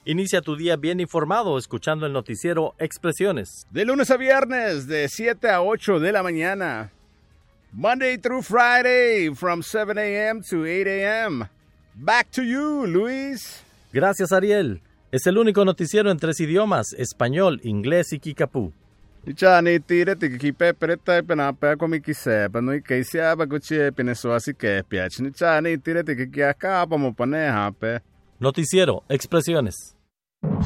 Inicia tu día bien informado escuchando el noticiero Expresiones. De lunes a viernes, de 7 a 8 de la mañana. Monday through Friday, from 7 a.m. to 8 a.m. Back to you, Luis. Gracias, Ariel. Es el único noticiero en 3 idiomas, español, inglés y kikapú. Chani tire tikipe pereta penapa komikise pano ikeisia baguchi penesuasi que piach ni chani tire tikiaka como pone hape. Noticiero Expresiones.